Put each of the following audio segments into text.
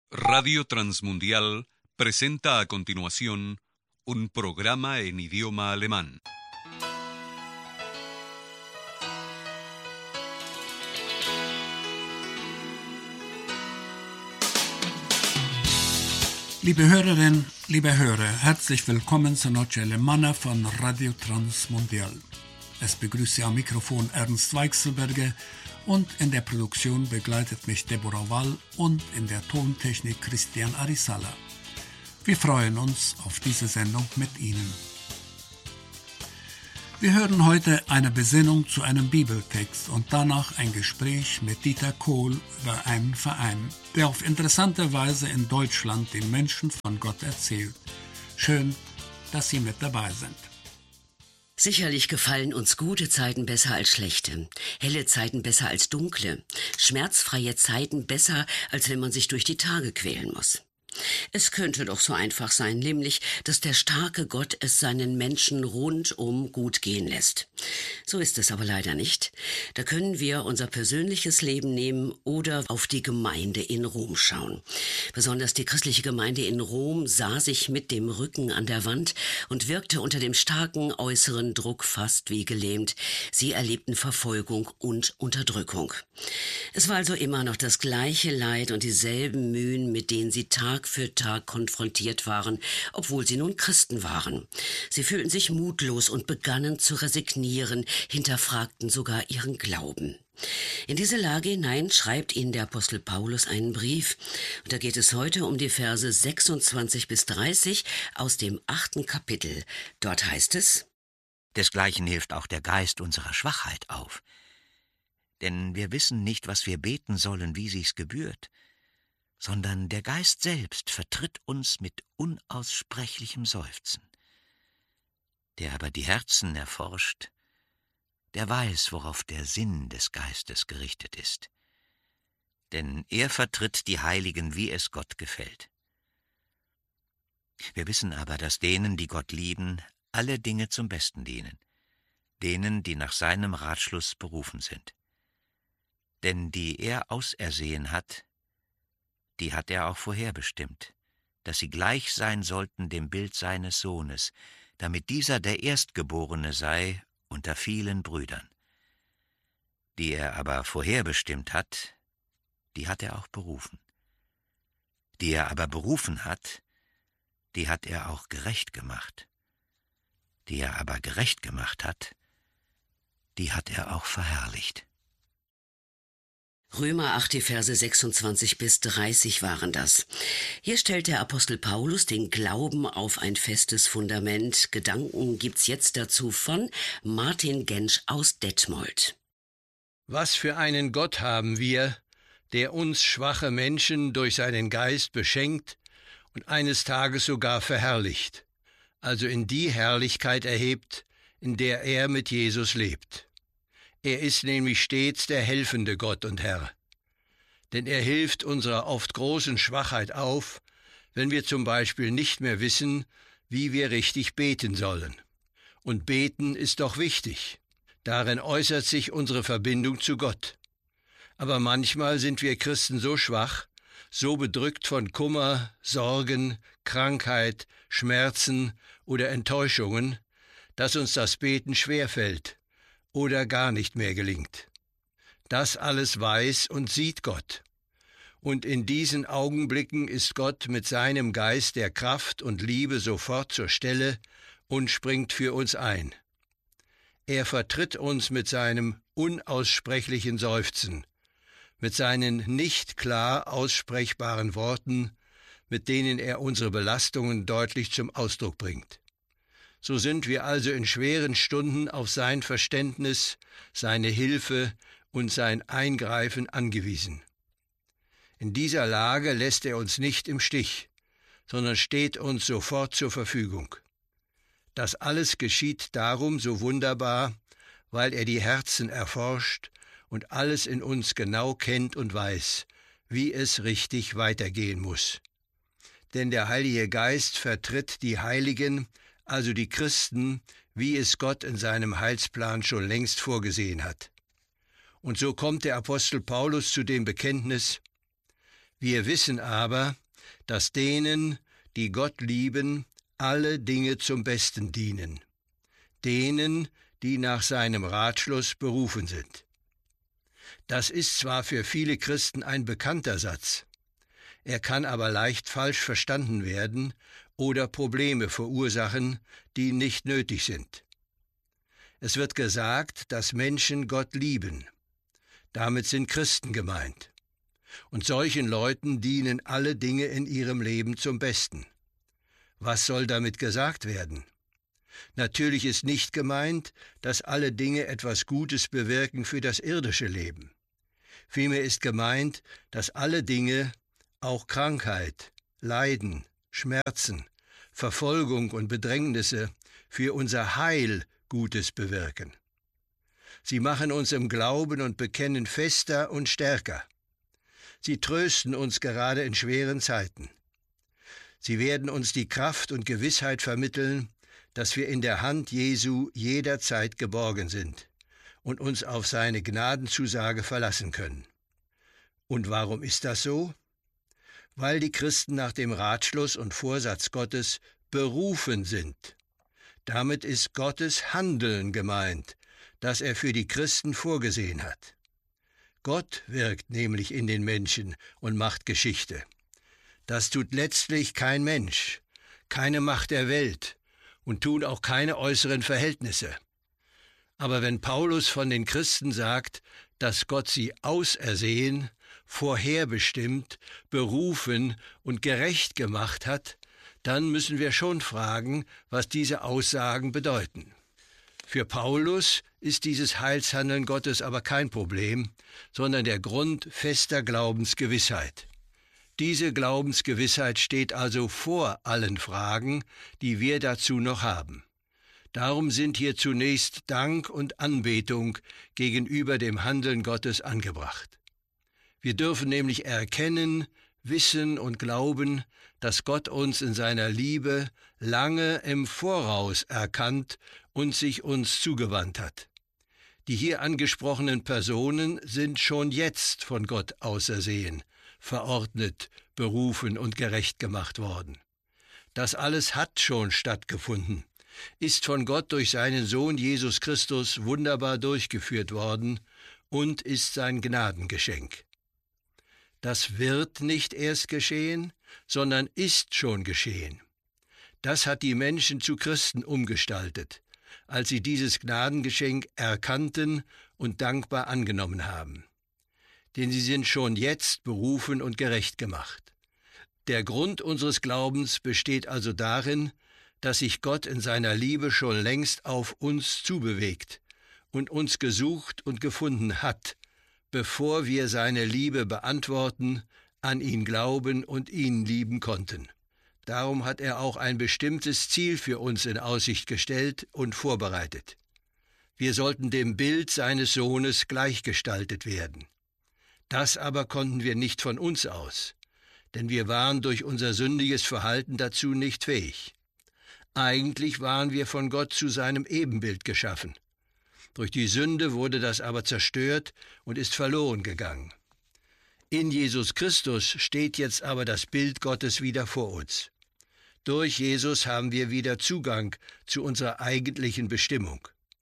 Radio Transmundial presenta a continuación un programa en idioma alemán. Liebe Hörerinnen, liebe Hörer, herzlich willkommen zur Noche Alemana von Radio Transmundial. Es begrüße am Mikrofon Ernst Weichselberger und in der Produktion begleitet mich Deborah Wall und in der Tontechnik Christian Arisala. Wir freuen uns auf diese Sendung mit Ihnen. Wir hören heute eine Besinnung zu einem Bibeltext und danach ein Gespräch mit Dieter Kohl über einen Verein, der auf interessante Weise in Deutschland den Menschen von Gott erzählt. Schön, dass Sie mit dabei sind. Sicherlich gefallen uns gute Zeiten besser als schlechte, helle Zeiten besser als dunkle, schmerzfreie Zeiten besser, als wenn man sich durch die Tage quälen muss. Es könnte doch so einfach sein, nämlich, dass der starke Gott es seinen Menschen rundum gut gehen lässt. So ist es aber leider nicht. Da können wir unser persönliches Leben nehmen oder auf die Gemeinde in Rom schauen. Besonders die christliche Gemeinde in Rom sah sich mit dem Rücken an der Wand und wirkte unter dem starken äußeren Druck fast wie gelähmt. Sie erlebten Verfolgung und Unterdrückung. Es war also immer noch das gleiche Leid und dieselben Mühen, mit denen sie Tag für Tag konfrontiert waren, obwohl sie nun Christen waren. Sie fühlten sich mutlos und begannen zu resignieren, hinterfragten sogar ihren Glauben. In diese Lage hinein schreibt ihnen der Apostel Paulus einen Brief. Und da geht es heute um die Verse 26 bis 30 aus dem 8. Kapitel. Dort heißt es: Desgleichen hilft auch der Geist unserer Schwachheit auf. Denn wir wissen nicht, was wir beten sollen, wie sich's gebührt, sondern der Geist selbst vertritt uns mit unaussprechlichem Seufzen. Der aber die Herzen erforscht, der weiß, worauf der Sinn des Geistes gerichtet ist. Denn er vertritt die Heiligen, wie es Gott gefällt. Wir wissen aber, dass denen, die Gott lieben, alle Dinge zum Besten dienen, denen, die nach seinem Ratschluss berufen sind. Denn die er ausersehen hat, die hat er auch vorherbestimmt, dass sie gleich sein sollten dem Bild seines Sohnes, damit dieser der Erstgeborene sei unter vielen Brüdern. Die er aber vorherbestimmt hat, die hat er auch berufen. Die er aber berufen hat, die hat er auch gerecht gemacht. Die er aber gerecht gemacht hat, die hat er auch verherrlicht. Römer 8, die Verse 26 bis 30 waren das. Hier stellt der Apostel Paulus den Glauben auf ein festes Fundament. Gedanken gibt's jetzt dazu von Martin Gensch aus Detmold. Was für einen Gott haben wir, der uns schwache Menschen durch seinen Geist beschenkt und eines Tages sogar verherrlicht, also in die Herrlichkeit erhebt, in der er mit Jesus lebt. Er ist nämlich stets der helfende Gott und Herr. Denn er hilft unserer oft großen Schwachheit auf, wenn wir zum Beispiel nicht mehr wissen, wie wir richtig beten sollen. Und beten ist doch wichtig. Darin äußert sich unsere Verbindung zu Gott. Aber manchmal sind wir Christen so schwach, so bedrückt von Kummer, Sorgen, Krankheit, Schmerzen oder Enttäuschungen, dass uns das Beten schwerfällt oder gar nicht mehr gelingt. Das alles weiß und sieht Gott. Und in diesen Augenblicken ist Gott mit seinem Geist der Kraft und Liebe sofort zur Stelle und springt für uns ein. Er vertritt uns mit seinem unaussprechlichen Seufzen, mit seinen nicht klar aussprechbaren Worten, mit denen er unsere Belastungen deutlich zum Ausdruck bringt. So sind wir also in schweren Stunden auf sein Verständnis, seine Hilfe und sein Eingreifen angewiesen. In dieser Lage lässt er uns nicht im Stich, sondern steht uns sofort zur Verfügung. Das alles geschieht darum so wunderbar, weil er die Herzen erforscht und alles in uns genau kennt und weiß, wie es richtig weitergehen muss. Denn der Heilige Geist vertritt die Heiligen, also die Christen, wie es Gott in seinem Heilsplan schon längst vorgesehen hat. Und so kommt der Apostel Paulus zu dem Bekenntnis: Wir wissen aber, dass denen, die Gott lieben, alle Dinge zum Besten dienen, denen, die nach seinem Ratschluss berufen sind. Das ist zwar für viele Christen ein bekannter Satz, er kann aber leicht falsch verstanden werden oder Probleme verursachen, die nicht nötig sind. Es wird gesagt, dass Menschen Gott lieben. Damit sind Christen gemeint. Und solchen Leuten dienen alle Dinge in ihrem Leben zum Besten. Was soll damit gesagt werden? Natürlich ist nicht gemeint, dass alle Dinge etwas Gutes bewirken für das irdische Leben. Vielmehr ist gemeint, dass alle Dinge, auch Krankheit, Leiden, Schmerzen, Verfolgung und Bedrängnisse, für unser Heil Gutes bewirken. Sie machen uns im Glauben und Bekennen fester und stärker. Sie trösten uns gerade in schweren Zeiten. Sie werden uns die Kraft und Gewissheit vermitteln, dass wir in der Hand Jesu jederzeit geborgen sind und uns auf seine Gnadenzusage verlassen können. Und warum ist das so? Weil die Christen nach dem Ratschluss und Vorsatz Gottes berufen sind. Damit ist Gottes Handeln gemeint, das er für die Christen vorgesehen hat. Gott wirkt nämlich in den Menschen und macht Geschichte. Das tut letztlich kein Mensch, keine Macht der Welt und tun auch keine äußeren Verhältnisse. Aber wenn Paulus von den Christen sagt, dass Gott sie ausersehen, vorherbestimmt, berufen und gerecht gemacht hat, dann müssen wir schon fragen, was diese Aussagen bedeuten. Für Paulus ist dieses Heilshandeln Gottes aber kein Problem, sondern der Grund fester Glaubensgewissheit. Diese Glaubensgewissheit steht also vor allen Fragen, die wir dazu noch haben. Darum sind hier zunächst Dank und Anbetung gegenüber dem Handeln Gottes angebracht. Wir dürfen nämlich erkennen, wissen und glauben, dass Gott uns in seiner Liebe lange im Voraus erkannt und sich uns zugewandt hat. Die hier angesprochenen Personen sind schon jetzt von Gott ausersehen, verordnet, berufen und gerecht gemacht worden. Das alles hat schon stattgefunden, ist von Gott durch seinen Sohn Jesus Christus wunderbar durchgeführt worden und ist sein Gnadengeschenk. Das wird nicht erst geschehen, sondern ist schon geschehen. Das hat die Menschen zu Christen umgestaltet, als sie dieses Gnadengeschenk erkannten und dankbar angenommen haben. Denn sie sind schon jetzt berufen und gerecht gemacht. Der Grund unseres Glaubens besteht also darin, dass sich Gott in seiner Liebe schon längst auf uns zubewegt und uns gesucht und gefunden hat, bevor wir seine Liebe beantworten, an ihn glauben und ihn lieben konnten. Darum hat er auch ein bestimmtes Ziel für uns in Aussicht gestellt und vorbereitet. Wir sollten dem Bild seines Sohnes gleichgestaltet werden. Das aber konnten wir nicht von uns aus, denn wir waren durch unser sündiges Verhalten dazu nicht fähig. Eigentlich waren wir von Gott zu seinem Ebenbild geschaffen. Durch die Sünde wurde das aber zerstört und ist verloren gegangen. In Jesus Christus steht jetzt aber das Bild Gottes wieder vor uns. Durch Jesus haben wir wieder Zugang zu unserer eigentlichen Bestimmung.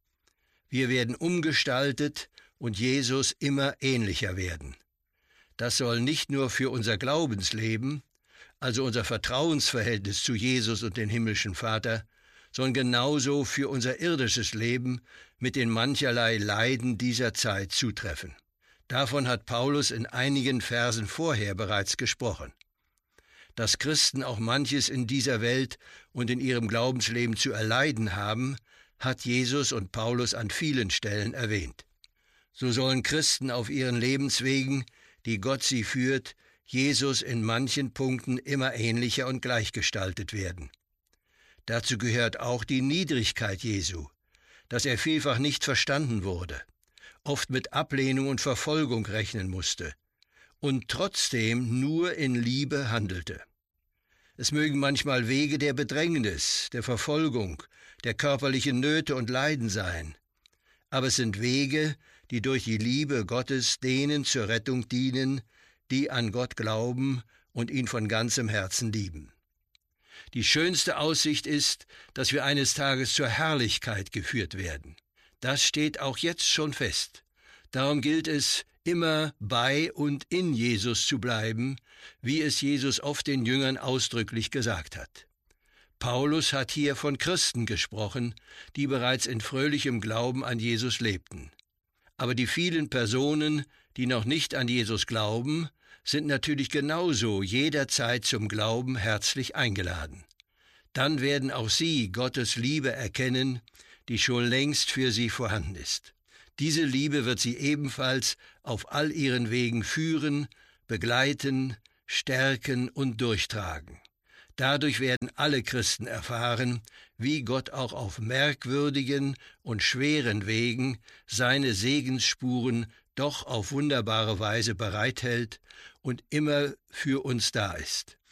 Wir werden umgestaltet und Jesus immer ähnlicher werden. Das soll nicht nur für unser Glaubensleben, also unser Vertrauensverhältnis zu Jesus und dem himmlischen Vater, sondern genauso für unser irdisches Leben mit den mancherlei Leiden dieser Zeit zutreffen. Davon hat Paulus in einigen Versen vorher bereits gesprochen. Dass Christen auch manches in dieser Welt und in ihrem Glaubensleben zu erleiden haben, hat Jesus und Paulus an vielen Stellen erwähnt. So sollen Christen auf ihren Lebenswegen, die Gott sie führt, Jesus in manchen Punkten immer ähnlicher und gleichgestaltet werden. Dazu gehört auch die Niedrigkeit Jesu, dass er vielfach nicht verstanden wurde, oft mit Ablehnung und Verfolgung rechnen musste und trotzdem nur in Liebe handelte. Es mögen manchmal Wege der Bedrängnis, der Verfolgung, der körperlichen Nöte und Leiden sein, aber es sind Wege, die durch die Liebe Gottes denen zur Rettung dienen, die an Gott glauben und ihn von ganzem Herzen lieben. Die schönste Aussicht ist, dass wir eines Tages zur Herrlichkeit geführt werden. Das steht auch jetzt schon fest. Darum gilt es, immer bei und in Jesus zu bleiben, wie es Jesus oft den Jüngern ausdrücklich gesagt hat. Paulus hat hier von Christen gesprochen, die bereits in fröhlichem Glauben an Jesus lebten. Aber die vielen Personen, die noch nicht an Jesus glauben, sind natürlich genauso jederzeit zum Glauben herzlich eingeladen. Dann werden auch sie Gottes Liebe erkennen, die schon längst für sie vorhanden ist. Diese Liebe wird sie ebenfalls auf all ihren Wegen führen, begleiten, stärken und durchtragen. Dadurch werden alle Christen erfahren, wie Gott auch auf merkwürdigen und schweren Wegen seine Segensspuren doch auf wunderbare Weise bereithält und immer für uns da ist.